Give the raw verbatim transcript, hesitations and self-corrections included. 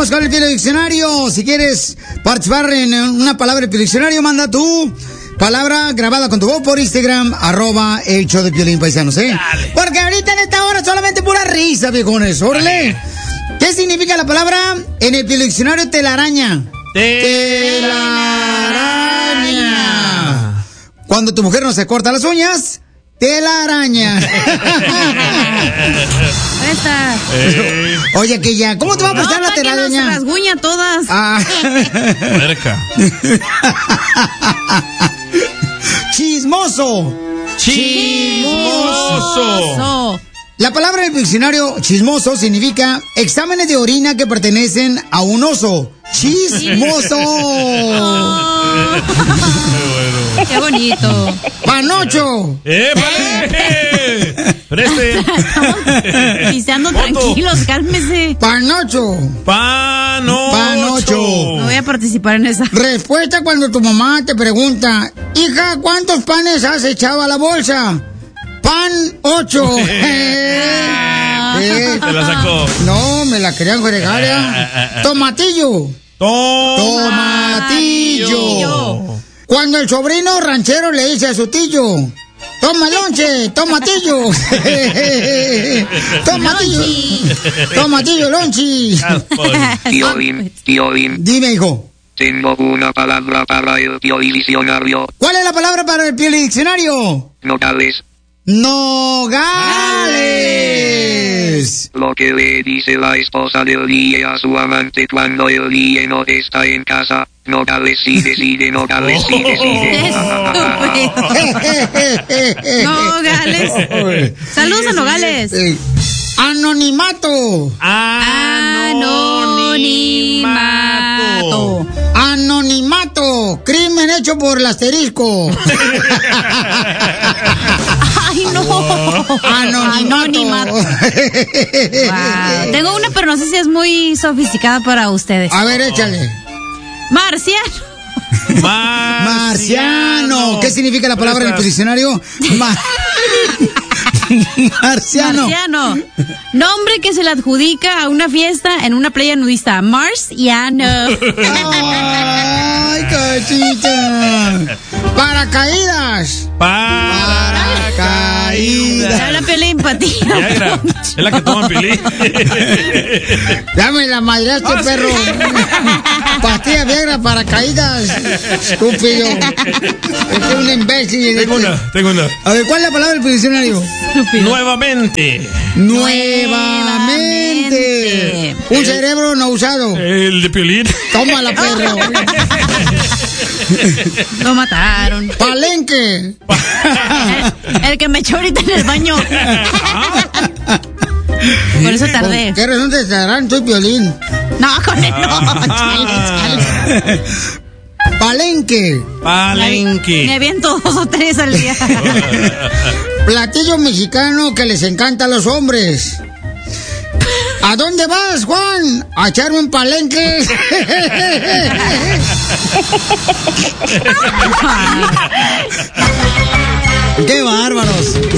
vamos con el Piolín Diccionario. Si quieres participar en una palabra del Piolín Diccionario, manda tu palabra grabada con tu voz por Instagram, arroba el show de Piolín, paisanos, ¿eh? Dale. Porque ahorita en esta hora solamente pura risa, viejones. ¡Órale! ¿Qué significa la palabra en el Piolín Diccionario? Telaraña. Telaraña. Cuando tu mujer no se corta las uñas, telaraña. Esta. Eh. Oye, que ya, ¿cómo te va a prestar no, la telaraña? No, se rasguña todas. Ah. Puerca. Chismoso. Chismoso. La palabra en el diccionario chismoso significa exámenes de orina que pertenecen a un oso. Chismoso. Oh. Bueno. Qué bonito. Panocho. ¡Eh, vale! ¡Preste! Estamos pisteando tranquilos, cálmese. Panocho. Panocho. Panocho. No voy a participar en esa. Respuesta cuando tu mamá te pregunta, hija, ¿cuántos panes has echado a la bolsa? Pan ocho. eh, Se la sacó. No, me la querían fregar ya. Tomatillo. Tomatillo. Tomatillo. Cuando el sobrino ranchero le dice a su tío, toma lonche, tomatillo. Tomatillo. Tomatillo, lonchi. Piolín, Piolín. Dime, hijo. Tengo una palabra para el Piolín Diccionario. ¿Cuál es la palabra para el Piolín Diccionario? Nogales. Nogales. Lo que le dice la esposa del día a su amante cuando el día no está en casa. Nogales sí decide, Nogales sí decide. Nogales. Saludos a Nogales. Anonimato. Anonimato. Anonimato. Crimen hecho por el asterisco. Ay, no. Anonimato. Anonimato. Wow. Tengo una, pero no sé si es muy sofisticada para ustedes. A ver, échale. Marciano. Marciano. Marciano. ¿Qué significa la palabra en el diccionario? Ma Marciano. Marciano. Nombre que se le adjudica a una fiesta en una playa nudista. Marciano. Ay, cachita. Paracaídas. Paracaídas. Habla Piolín, patilla. Viagra. Es la que toma Piolín. Dame la madre este perro. Pastilla Viagra, paracaídas. Estúpido. Este es un imbécil. Tengo una, tengo una. A ver, ¿cuál es la palabra del diccionario? Estúpido. Nuevamente. Nuevamente. Un El, cerebro no usado. El de Piolín. Tómala, perro. Lo mataron. Palenque. El, el que me echó ahorita en el baño. Por eso tardé. ¿Qué razón te estarán? Soy Piolín. No, con él no. Chale, chale. Palenque. Palenque. Me aviento dos o tres al día. Platillo mexicano que les encanta a los hombres. ¿A dónde vas, Juan? ¿A echarme un palenque? ¡Qué bárbaros!